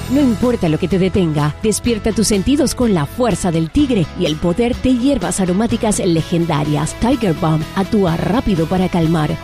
No importa lo que te detenga, despierta tus sentidos con la fuerza del tigre y el poder de hierbas aromáticas legendarias. Tiger Balm actúa rápido para calmar,